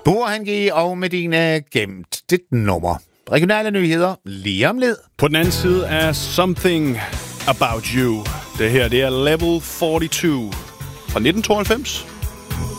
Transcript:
Burhan G. og Medina gemt dit nummer. Regionale nyheder lige om lidt. På den anden side er Something About You. Det her, det er Level 42 fra 1992.